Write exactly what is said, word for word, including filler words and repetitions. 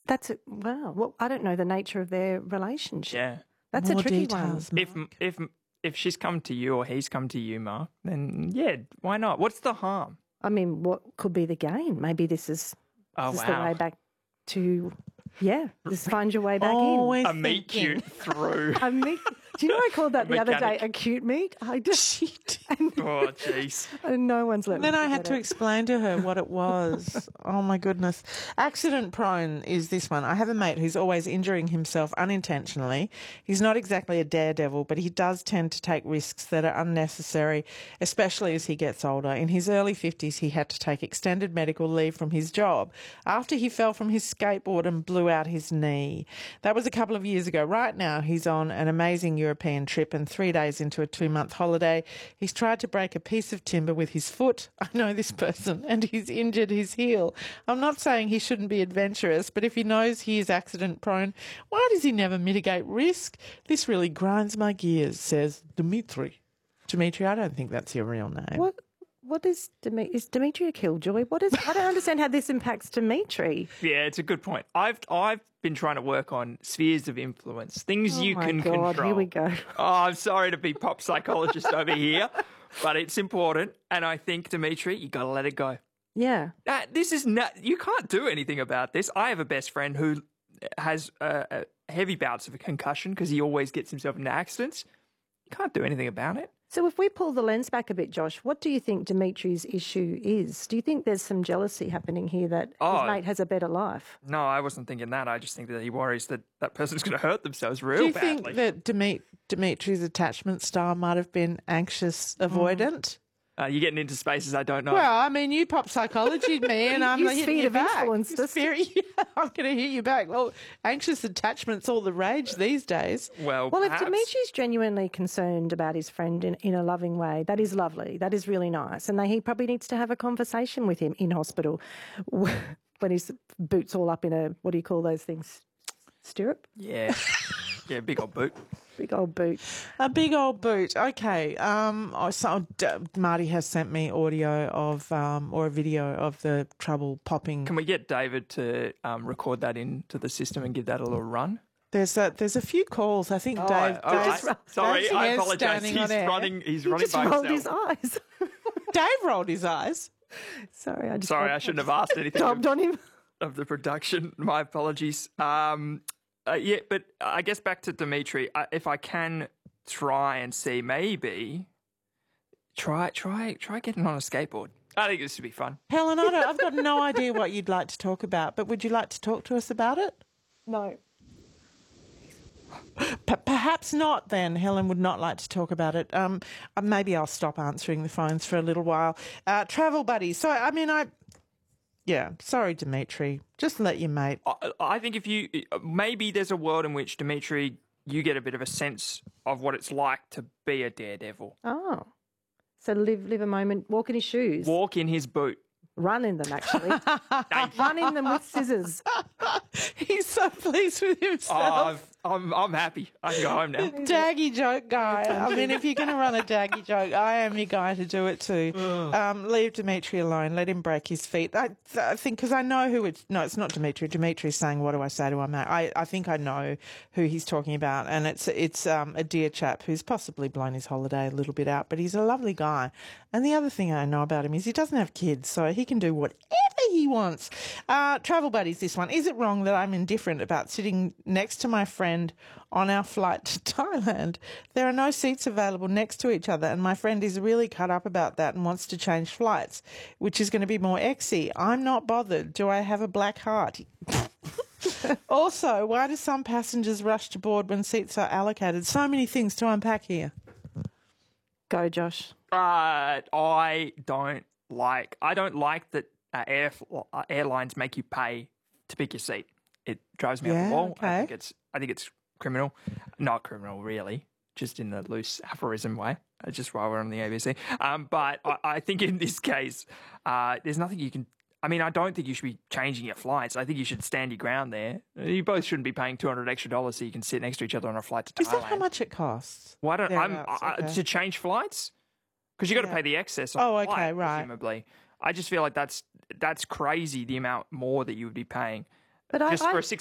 That's it. Wow. Well, I don't know the nature of their relationship. Yeah. That's More a tricky details, one. If if if she's come to you or he's come to you, Mark, then yeah, why not? What's the harm? I mean, what could be the gain? Maybe this is, Oh, this is wow. the way back to, yeah, just find your way back Always A meet thinking. cute through. in. I mean, do you know I called that the other day Mechanic. acute meat? I just, and, Oh, jeez. and no one's let And me then I had forget to it. explain to her what it was. Oh, my goodness. Accident prone is this one. I have a mate who's always injuring himself unintentionally. He's not exactly a daredevil, but he does tend to take risks that are unnecessary, especially as he gets older. In his early fifties, he had to take extended medical leave from his job after he fell from his skateboard and blew out his knee. That was a couple of years ago. Right now, he's on an amazing European trip, and three days into a two-month holiday, he's tried to break a piece of timber with his foot. I know this person, and he's injured his heel. I'm not saying he shouldn't be adventurous, but if he knows he is accident prone, why does he never mitigate risk? This really grinds my gears, says Dimitri. Dimitri, I don't think that's your real name. What? What is Dimitri? Is Dimitri a killjoy? What is? I don't understand how this impacts Dimitri. Yeah, it's a good point. I've I've been trying to work on spheres of influence, things Oh you my can God, control. here we go. Oh, I'm sorry to be pop psychologist over here, but it's important. And I think, Dimitri, you got to let it go. Yeah. Uh, this is not. You can't do anything about this. I have a best friend who has uh, uh, heavy bouts of a concussion because he always gets himself into accidents. You can't do anything about it. So if we pull the lens back a bit, Josh, what do you think Dimitri's issue is? Do you think there's some jealousy happening here that Oh. his mate has a better life? No, I wasn't thinking that. I just think that he worries that that person's going to hurt themselves real Do you badly. think that Dimit- Dimitri's attachment style might have been anxious avoidant? Uh, you're getting into spaces I don't know. Well, I mean, you pop psychology me, and I'm You hitting sphere you of back. influence, You just- sphere- yeah, I'm going to hit you back. Well, anxious attachment's all the rage these days. well, Well, perhaps. if Dimitri's genuinely concerned about his friend in, in a loving way, that is lovely. That is really nice. And they, he probably needs to have a conversation with him in hospital when his boots all up in a, what do you call those things? Stirrup? Yeah. Yeah, big old boot. Big old boot. A big old boot. Okay. Um, I saw, D- Marty has sent me audio of, um, or a video of the trouble popping. Can we get David to um, record that into the system and give that a little run? There's a, there's a few calls. I think Dave. all right. Dave's- Sorry, Dave's I hair's apologise. standing on He's air. running. He's He running just by rolled himself. his eyes. Dave rolled his eyes. Sorry, I just Sorry, I shouldn't have asked anything dobbed of, on him. of the production. My apologies. Um, uh, yeah, but I guess back to Dimitri. Uh, if I can try and see, maybe try, try, try getting on a skateboard. I think this would be fun. Helen, I don't, I've got no idea what you'd like to talk about, but would you like to talk to us about it? No. P- perhaps not then. Helen would not like to talk about it. Um, uh, maybe I'll stop answering the phones for a little while. Uh, travel buddies. So, I mean, I... Yeah, sorry, Dimitri. Just let your mate... I, I think if you maybe there's a world in which Dimitri, you get a bit of a sense of what it's like to be a daredevil. Oh. So live live a moment, walk in his shoes, Walk in his boot. run in them actually, run in them with scissors. He's so pleased with Oh, himself. I've, I'm I'm happy. I can go home now. Daggy joke guy. I mean, if you're going to run a daggy joke, I am your guy to do it too. Um, leave Dimitri alone. Let him break his feet. I, I think, because I know who it's... No, it's not Dimitri. Dimitri's saying, what do I say to my mate? I, I think I know who he's talking about. And it's it's um, a dear chap who's possibly blown his holiday a little bit out, but he's a lovely guy. And the other thing I know about him is he doesn't have kids, so he can do whatever he wants. Uh, travel buddies, this one. Is it wrong that I'm indifferent about sitting next to my friend on our flight to Thailand? There are no seats available next to each other, and my friend is really cut up about that and wants to change flights, which is going to be more exy. I'm not bothered. Do I have a black heart? Also, why do some passengers rush to board when seats are allocated? So many things to unpack here. Go, Josh. Uh, I don't like. I don't like that uh, air, uh, airlines make you pay to pick your seat. It drives me up Yeah, the wall. I okay. think it's. I think it's criminal. Not criminal, really. Just in the loose aphorism way. Uh, just while we're on the A B C. Um, but I, I think in this case, uh, there's nothing you can. I mean, I don't think you should be changing your flights. I think you should stand your ground there. You both shouldn't be paying two hundred extra dollars so you can sit next to each other on a flight to Thailand. Is that how much it costs? Why don't I'm Thereabouts, I, okay. to change flights? Because you got to Yeah. pay the excess. On Oh, the okay, flight, right. Presumably, I just feel like that's that's crazy. The amount more that you would be paying But I, just I, for a six